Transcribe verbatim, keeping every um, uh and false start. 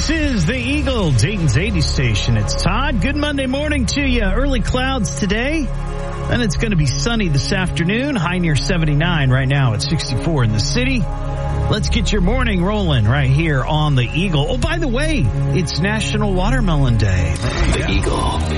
This is the Eagle, Dayton's eighty station. It's Todd. Good Monday morning to you. Early clouds today, and it's going to be sunny this afternoon. High near seventy-nine right now at sixty-four in the city. Let's get your morning rolling right here on the Eagle. Oh, by the way, it's National Watermelon Day. The Eagle.